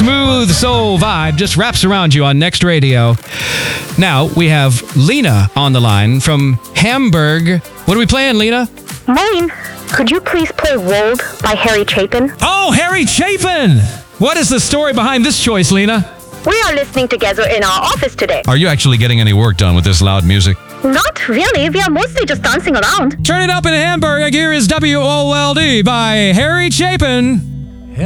smooth soul vibe just wraps around you on Next Radio. Now, we have Lena on the line from Hamburg. What are we playing, Lena? Maureen, could you please play Wold by Harry Chapin? Oh, Harry Chapin! What is the story behind this choice, Lena? We are listening together in our office today. Are you actually getting any work done with this loud music? Not really. We are mostly just dancing around. Turn it up in Hamburg. Here is WOLD by Harry Chapin.